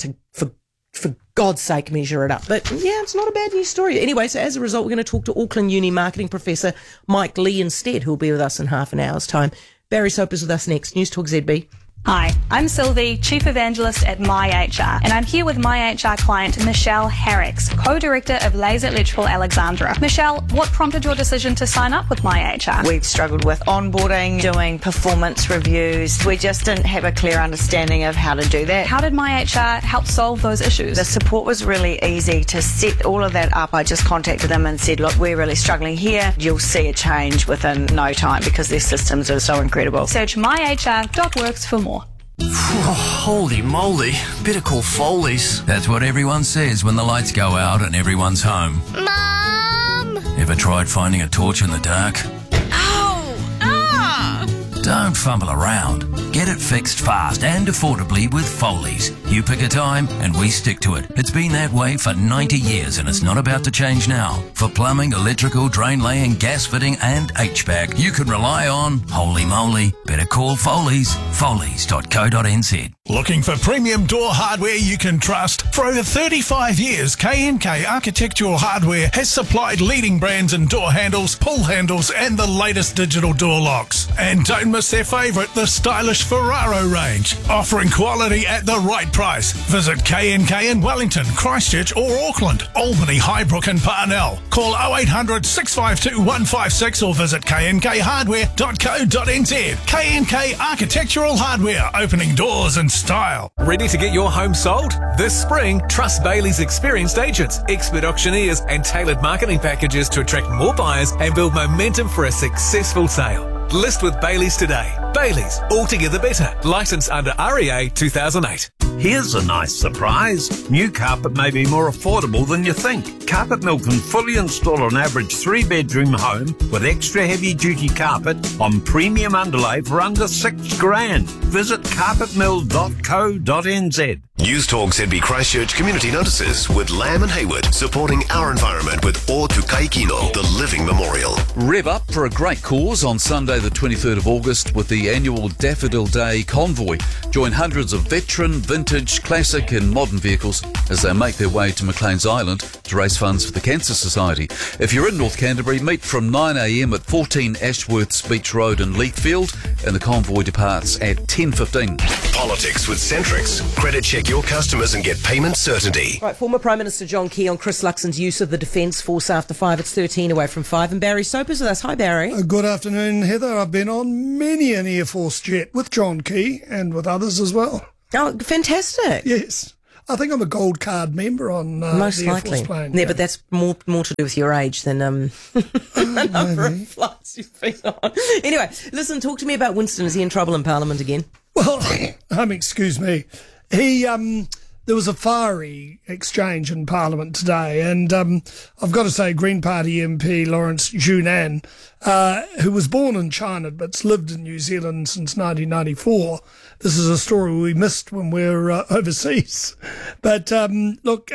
for God's sake, measure it up. But yeah, it's not a bad news story. Anyway, so as a result, we're going to talk to Auckland Uni marketing professor Mike Lee instead, who'll be with us in half an hour's time. Barry Soap is with us next. News Talk ZB. Hi, I'm Sylvie, Chief Evangelist at MyHR, and I'm here with MyHR client Michelle Harricks, Co-Director of Laser Electrical Alexandra. Michelle, what prompted your decision to sign up with MyHR? We've struggled with onboarding, doing performance reviews. We just didn't have a clear understanding of how to do that. How did MyHR help solve those issues? The support was really easy to set all of that up. I just contacted them and said, look, we're really struggling here. You'll see a change within no time because their systems are so incredible. Search myhr.works for more. Holy moly, better call Foley's. That's what everyone says when the lights go out and everyone's home. Mom! Ever tried finding a torch in the dark? Ow! Ah! Don't fumble around. Get it fixed fast and affordably with Foley's. You pick a time and we stick to it. It's been that way for 90 years and it's not about to change now. For plumbing, electrical, drain laying, gas fitting and HVAC, you can rely on, holy moly, better call Foley's. Foley's.co.nz. Looking for premium door hardware you can trust? For over 35 years, K&K Architectural Hardware has supplied leading brands in door handles, pull handles and the latest digital door locks. And don't miss their favourite, the stylish Ferraro range, offering quality at the right price. Visit K&K in Wellington, Christchurch or Auckland, Albany, Highbrook and Parnell. Call 0800 652 156 or visit knkhardware.co.nz. K&K Architectural Hardware, opening doors in style. Ready to get your home sold? This spring, trust Bailey's experienced agents, expert auctioneers and tailored marketing packages to attract more buyers and build momentum for a successful sale. List with Bailey's today. Bailey's, altogether better. Licensed under REA 2008. Here's a nice surprise. New carpet may be more affordable than you think. Carpet Mill can fully install an average 3-bedroom home with extra heavy-duty carpet on premium underlay for under $6,000. Visit carpetmill.co.nz. News Talk ZB Christchurch Community Notices with Lamb and Hayward, supporting our environment with O Tukai Kino, the Living Memorial. Rev up for a great cause on Sunday the 23rd of August with the annual Daffodil Day Convoy. Join hundreds of veteran, vintage vintage, classic and modern vehicles as they make their way to Maclean's Island to raise funds for the Cancer Society. If you're in North Canterbury, meet from 9am at 14 Ashworths Beach Road in Leithfield, and the convoy departs at 10:15. Politics with Centrix. Credit check your customers and get payment certainty. Right, former Prime Minister John Key on Chris Luxon's use of the Defence Force after 5. It's 13 away from 5. And Barry Soper's with us. Hi, Barry. Good afternoon, Heather. I've been on many an Air Force jet with John Key and with others as well. Oh, fantastic. Yes. I think I'm a gold card member on Most the Air likely. Force plane. Yeah, but that's more to do with your age than the number of flights you've been on. Anyway, listen, talk to me about Winston. Is he in trouble in Parliament again? Well, excuse me. There was a fiery exchange in Parliament today, and I've got to say Green Party MP Lawrence Junan, who was born in China but's lived in New Zealand since 1994. This is a story we missed when we were overseas. But look,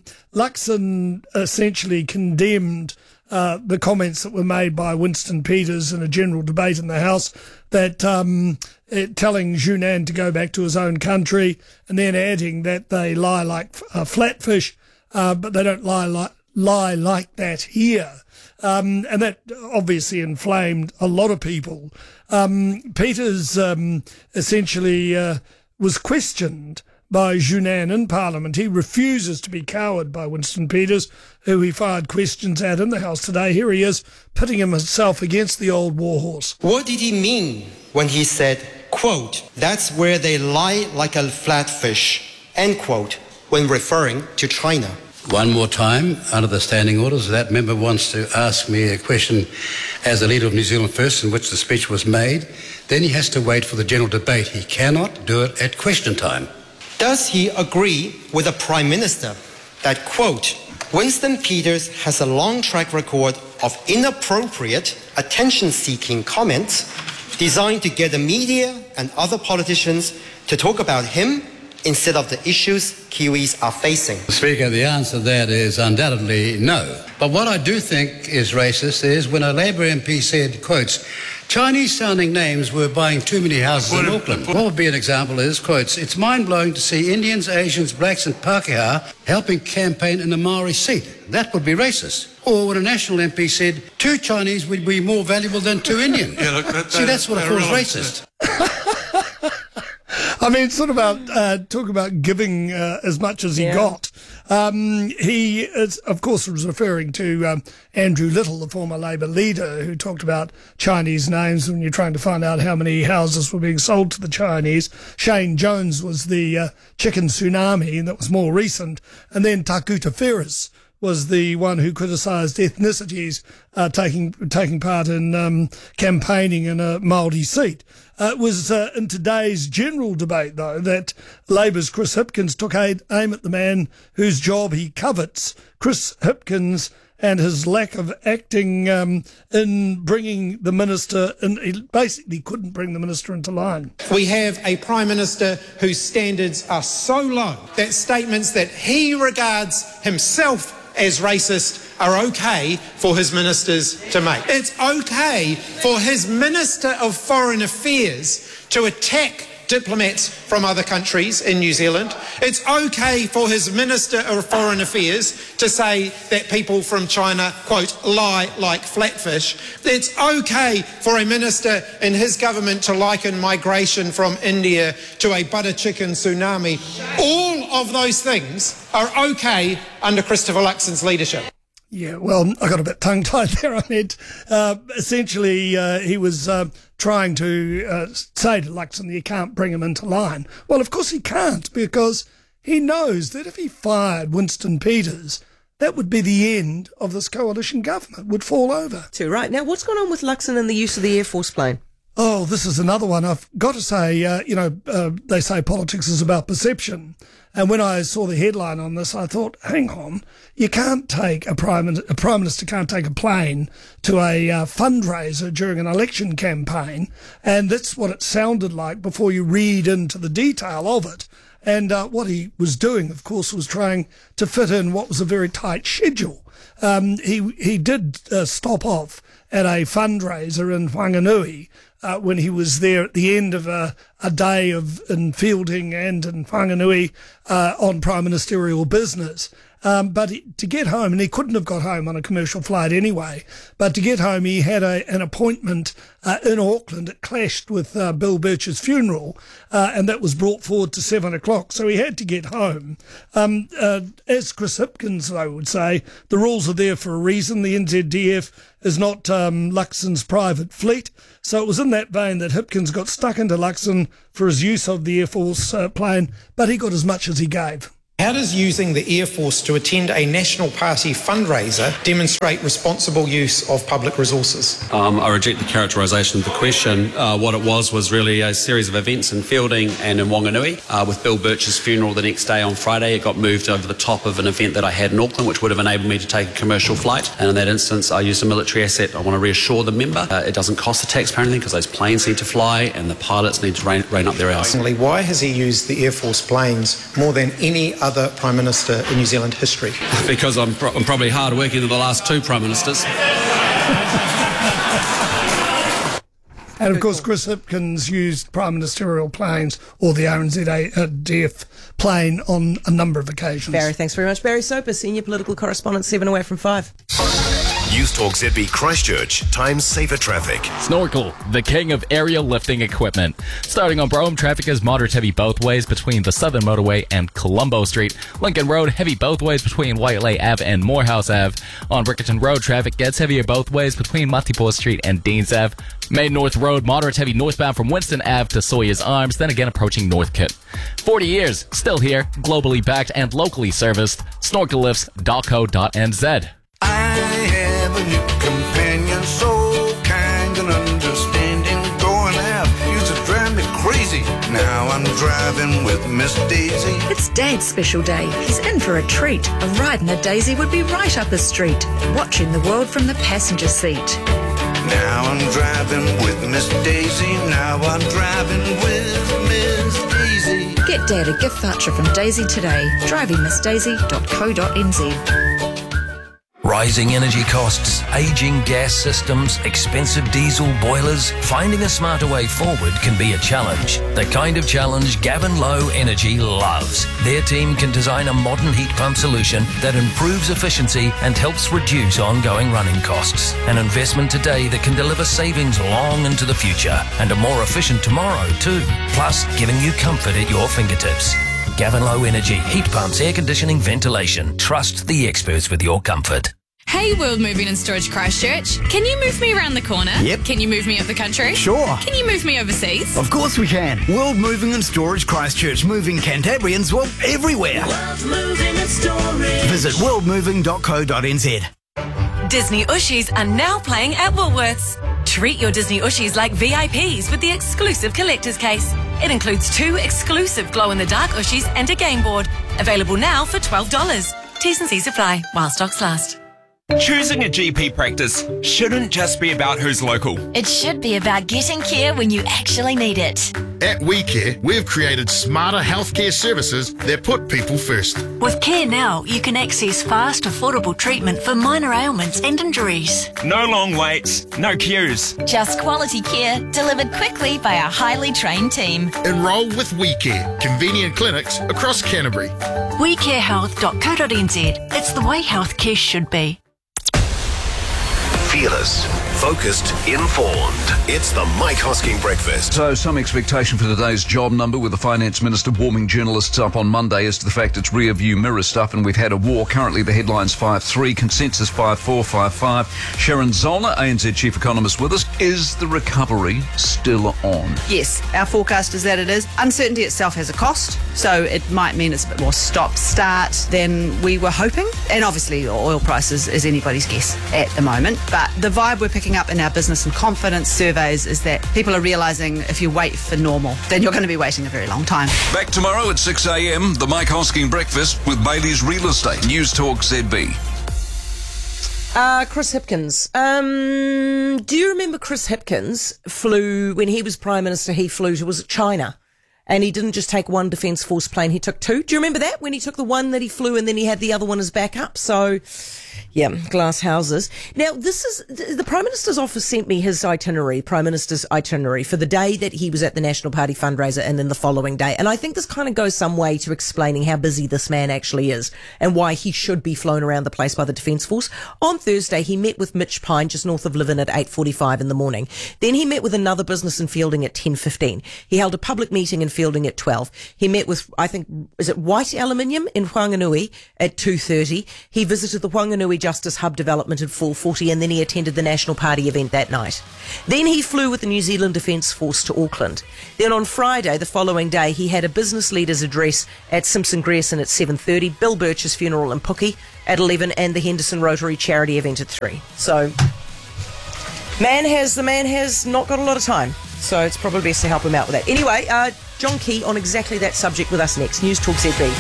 Luxon essentially condemned the comments that were made by Winston Peters in a general debate in the House that telling Junan to go back to his own country, and then adding that they lie like flatfish, but they don't lie like that here. And that obviously inflamed a lot of people. Peters essentially was questioned by Junan in Parliament. He refuses to be cowed by Winston Peters, who he fired questions at in the House today. Here he is, pitting himself against the old warhorse. What did he mean when he said, quote, "That's where they lie like a flatfish," end quote, when referring to China? One more time, under the standing orders, that member wants to ask me a question as the leader of New Zealand First, in which the speech was made. Then he has to wait for the general debate. He cannot do it at question time. Does he agree with the Prime Minister that, quote, "Winston Peters has a long track record of inappropriate, attention-seeking comments designed to get the media and other politicians to talk about him instead of the issues Kiwis are facing"? Speaker, the answer to that is undoubtedly no. But what I do think is racist is when a Labour MP said, quotes, "Chinese-sounding names were buying too many houses in Auckland." What would be an example is, quotes, "It's mind-blowing to see Indians, Asians, blacks and Pākehā helping campaign in a Maori seat." That would be racist. Or when a National MP said, 2 Chinese would be more valuable than 2 Indian. See, that's what I call racist. I mean, sort of talk about giving as much as he got. He is, of course, was referring to Andrew Little, the former Labour leader, who talked about Chinese names when you're trying to find out how many houses were being sold to the Chinese. Shane Jones was the chicken tsunami, and that was more recent. And then Takuta Ferris was the one who criticised ethnicities taking part in campaigning in a Māori seat. It was in today's general debate, though, that Labour's Chris Hipkins took aim at the man whose job he covets, Chris Hipkins, and his lack of acting in bringing the minister in. He basically couldn't bring the minister into line. We have a Prime Minister whose standards are so low that statements that he regards himself as racist are okay for his ministers to make. It's okay for his Minister of Foreign Affairs to attack diplomats from other countries in New Zealand. It's okay for his Minister of Foreign Affairs to say that people from China, quote, lie like flatfish. It's okay for a minister in his government to liken migration from India to a butter chicken tsunami. All of those things are okay under Christopher Luxon's leadership. Yeah, well, I got a bit tongue-tied there. I meant essentially he was trying to say to Luxon that you can't bring him into line. Well, of course he can't, because he knows that if he fired Winston Peters, that would be the end of this coalition government, would fall over. Too right. Now, what's going on with Luxon and the use of the Air Force plane? Oh, this is another one. I've got to say, they say politics is about perception. And when I saw the headline on this, I thought, hang on, you can't take a prime minister can't take a plane to a fundraiser during an election campaign. And that's what it sounded like before you read into the detail of it. And what he was doing, of course, was trying to fit in what was a very tight schedule. He did stop off at a fundraiser in Whanganui when he was there at the end of a day in Fielding and in Whanganui on prime ministerial business. But to get home, and he couldn't have got home on a commercial flight anyway, but to get home he had an appointment in Auckland. It clashed with Bill Birch's funeral, and that was brought forward to 7 o'clock, so he had to get home. As Chris Hipkins, I would say, the rules are there for a reason. The NZDF is not Luxon's private fleet, so it was in that vein that Hipkins got stuck into Luxon for his use of the Air Force plane, but he got as much as he gave. How does using the Air Force to attend a National Party fundraiser demonstrate responsible use of public resources? I reject the characterisation of the question. What it was really a series of events in Fielding and in Wanganui. With Bill Birch's funeral the next day on Friday, it got moved over the top of an event that I had in Auckland, which would have enabled me to take a commercial flight. And in that instance, I used a military asset. I want to reassure the member it doesn't cost the taxpayer anything because those planes need to fly and the pilots need to rein up their hours. Why has he used the Air Force planes more than any other Prime Minister in New Zealand history? Because I'm probably harder working than the last two Prime Ministers. And of course, Chris Hipkins used prime ministerial planes or the RNZDF plane on a number of occasions. Barry, thanks very much. Barry Soper, Senior Political Correspondent, 7 away from 5. News Talk ZB Christchurch, time saver traffic. Snorkel, the king of aerial lifting equipment. Starting on Brougham, traffic is moderate heavy both ways between the Southern Motorway and Colombo Street. Lincoln Road, heavy both ways between Whiteley Ave and Morehouse Ave. On Rickerton Road, traffic gets heavier both ways between Matipur Street and Deans Ave. Main North Road, moderate heavy northbound from Winston Ave to Sawyer's Arms, then again approaching Northcote. 40 years, still here, globally backed and locally serviced. Snorkellifts.co.nz. I have a new companion, so kind and understanding. Going out used to drive me crazy. Now I'm driving with Miss Daisy. It's Dad's special day. He's in for a treat. A ride in a Daisy would be right up his street. Watching the world from the passenger seat. Now I'm driving with Miss Daisy. Now I'm driving with Miss Daisy. Get Dad a gift voucher from Daisy today. drivingmissdaisy.co.nz. Rising energy costs, aging gas systems, expensive diesel boilers. Finding a smarter way forward can be a challenge. The kind of challenge Gavin Lowe Energy loves. Their team can design a modern heat pump solution that improves efficiency and helps reduce ongoing running costs. An investment today that can deliver savings long into the future and a more efficient tomorrow too. Plus, giving you comfort at your fingertips. Gavin Lowe Energy, heat pumps, air conditioning, ventilation. Trust the experts with your comfort. Hey, World Moving and Storage Christchurch. Can you move me around the corner? Yep. Can you move me up the country? Sure. Can you move me overseas? Of course we can. World Moving and Storage Christchurch, moving Cantabrians, well, everywhere. World Moving and Storage. Visit worldmoving.co.nz. Disney Ushies are now playing at Woolworths. Treat your Disney Ushies like VIPs with the exclusive collector's case. It includes 2 exclusive glow-in-the-dark Ushies and a game board. Available now for $12. T's and C's apply while stocks last. Choosing a GP practice shouldn't just be about who's local. It should be about getting care when you actually need it. At WeCare, we've created smarter healthcare services that put people first. With Care Now, you can access fast, affordable treatment for minor ailments and injuries. No long waits, no queues. Just quality care delivered quickly by a highly trained team. Enroll with WeCare, convenient clinics across Canterbury. WeCareHealth.co.nz. It's the way healthcare should be. Fearless, focused, informed. It's the Mike Hosking Breakfast. So some expectation for today's job number, with the Finance Minister warming journalists up on Monday as to the fact it's rear view mirror stuff and we've had a war. Currently the headline's 5-3, consensus 5-4, 5-5. Sharon Zollner, ANZ Chief Economist, with us. Is the recovery still on? Yes, our forecast is that it is. Uncertainty itself has a cost, so it might mean it's a bit more stop-start than we were hoping. And obviously oil prices is anybody's guess at the moment. But the vibe we're picking up in our business and confidence surveys is that people are realising if you wait for normal, then you're going to be waiting a very long time. Back tomorrow at 6 a.m, the Mike Hosking Breakfast with Bailey's Real Estate. News Talk ZB. Chris Hipkins. Do you remember Chris Hipkins flew, when he was Prime Minister, he flew to, was it China? And he didn't just take one Defence Force plane, he took two. Do you remember that? When he took the one that he flew and then he had the other one as backup? So, yeah, glass houses. Now, the Prime Minister's office sent me his Prime Minister's itinerary for the day that he was at the National Party fundraiser and then the following day. And I think this kind of goes some way to explaining how busy this man actually is and why he should be flown around the place by the Defence Force. On Thursday, he met with Mitch Pine just north of Lyven at 8:45 in the morning. Then he met with another business in Fielding at 10:15. He held a public meeting in Fielding at 12. He met with, I think, is it White Aluminium in Whanganui at 2:30. He visited the Whanganui Justice Hub development at 4:40, and then he attended the National Party event that night. Then he flew with the New Zealand Defence Force to Auckland. Then on Friday, the following day, he had a business leader's address at Simpson Grierson at 7:30, Bill Birch's funeral in Puki at 11, and the Henderson Rotary charity event at 3. So, the man has not got a lot of time, so it's probably best to help him out with that. Anyway, John Key on exactly that subject with us next. News Talk ZB.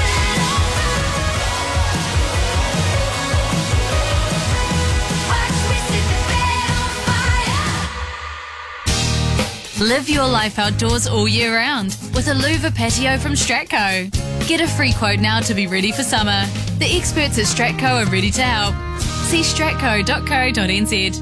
Live your life outdoors all year round with a louver patio from Stratco. Get a free quote now to be ready for summer. The experts at Stratco are ready to help. See stratco.co.nz.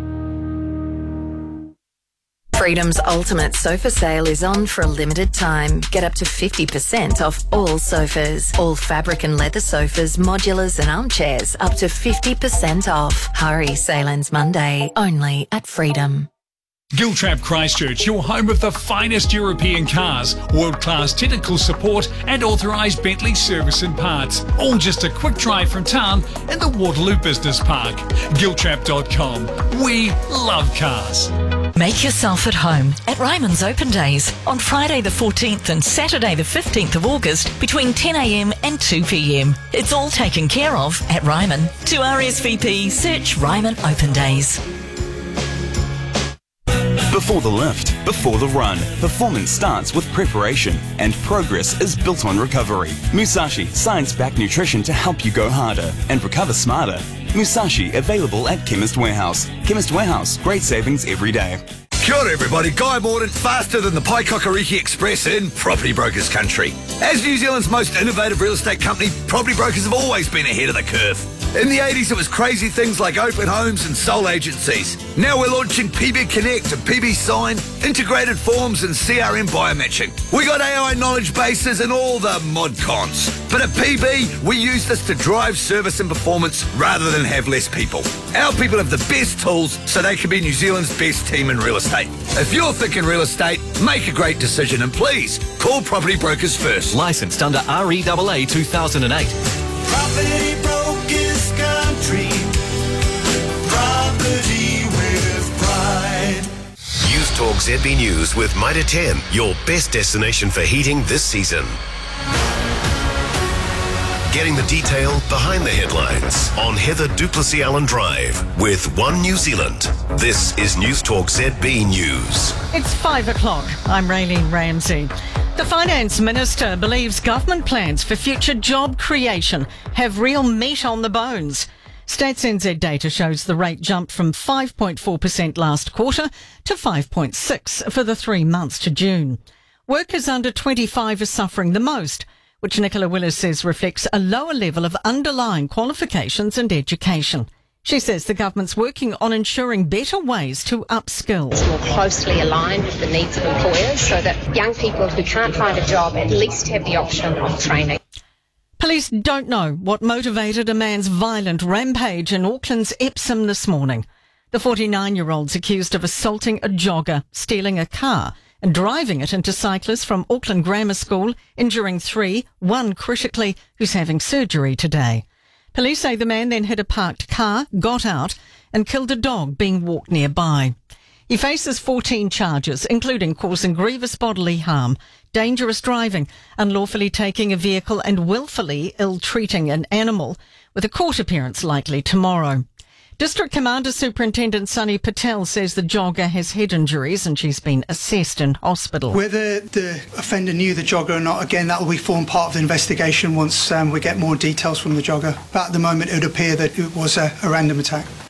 Freedom's ultimate sofa sale is on for a limited time. Get up to 50% off all sofas. All fabric and leather sofas, modulars and armchairs up to 50% off. Hurry, sale ends Monday, only at Freedom. Giltrap Christchurch, your home of the finest European cars, world-class technical support and authorised Bentley service and parts. All just a quick drive from town in the Waterloo Business Park. Giltrap.com. We love cars. Make yourself at home at Ryman's Open Days on Friday the 14th and Saturday the 15th of August between 10 a.m. and 2 p.m. It's all taken care of at Ryman. To RSVP, search Ryman Open Days. Before the lift, before the run, performance starts with preparation and progress is built on recovery. Musashi, science-backed nutrition to help you go harder and recover smarter. Musashi, available at Chemist Warehouse. Chemist Warehouse, great savings every day. Kia ora everybody, Guy Morden, faster than the Paikakariki Express in Property Brokers country. As New Zealand's most innovative real estate company, Property Brokers have always been ahead of the curve. In the 80s, it was crazy things like open homes and sole agencies. Now we're launching PB Connect and PB Sign, integrated forms and CRM biomatching. We got AI knowledge bases and all the mod cons. But at PB, we use this to drive service and performance rather than have less people. Our people have the best tools so they can be New Zealand's best team in real estate. If you're thinking real estate, make a great decision and please call Property Brokers first. Licensed under REAA 2008. Property Brokers Country. Property with pride. News Talk ZB News with Mitre 10, your best destination for heating this season. Getting the detail behind the headlines on Heather Duplessis Allen Drive with One New Zealand. This is News Talk ZB News. It's 5 o'clock. I'm Raylene Ramsey. The Finance Minister believes government plans for future job creation have real meat on the bones. Stats NZ data shows the rate jumped from 5.4% last quarter to 5.6% for the 3 months to June. Workers under 25 are suffering the most, which Nicola Willis says reflects a lower level of underlying qualifications and education. She says the government's working on ensuring better ways to upskill. It's more closely aligned with the needs of employers so that young people who can't find a job at least have the option of training. Police don't know what motivated a man's violent rampage in Auckland's Epsom this morning. The 49-year-old's accused of assaulting a jogger, stealing a car and driving it into cyclists from Auckland Grammar School, injuring 3, 1 critically, who's having surgery today. Police say the man then hit a parked car, got out and killed a dog being walked nearby. He faces 14 charges, including causing grievous bodily harm, dangerous driving, unlawfully taking a vehicle and willfully ill-treating an animal, with a court appearance likely tomorrow. District Commander Superintendent Sunny Patel says the jogger has head injuries and she's been assessed in hospital. Whether the offender knew the jogger or not, again, that will form part of the investigation once we get more details from the jogger. But at the moment, it would appear that it was a random attack.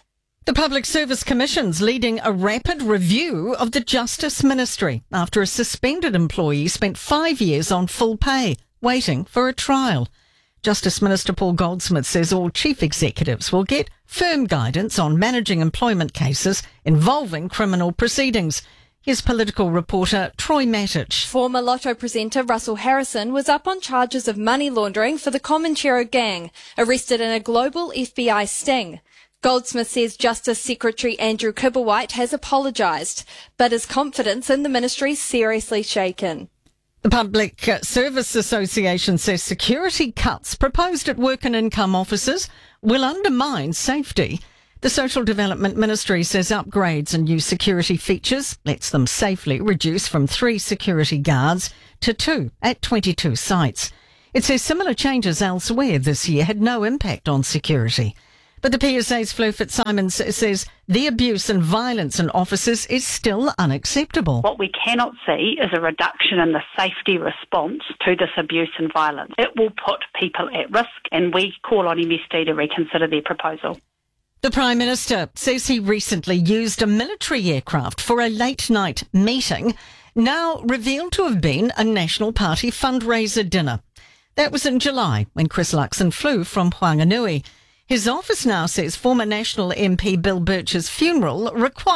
The Public Service Commission's leading a rapid review of the Justice Ministry after a suspended employee spent 5 years on full pay, waiting for a trial. Justice Minister Paul Goldsmith says all chief executives will get firm guidance on managing employment cases involving criminal proceedings. Here's political reporter Troy Matic. Former Lotto presenter Russell Harrison was up on charges of money laundering for the Comanchero gang, arrested in a global FBI sting. Goldsmith says Justice Secretary Andrew Kibblewhite has apologised, but his confidence in the ministry seriously shaken. The Public Service Association says security cuts proposed at Work and Income offices will undermine safety. The Social Development Ministry says upgrades and new security features lets them safely reduce from 3 security guards to 2 at 22 sites. It says similar changes elsewhere this year had no impact on security. But the PSA's Fleur Fitzsimons says the abuse and violence in offices is still unacceptable. What we cannot see is a reduction in the safety response to this abuse and violence. It will put people at risk, and we call on MSD to reconsider their proposal. The Prime Minister says he recently used a military aircraft for a late-night meeting, now revealed to have been a National Party fundraiser dinner. That was in July, when Chris Luxon flew from Whanganui. His office now says former National MP Bill Birch's funeral required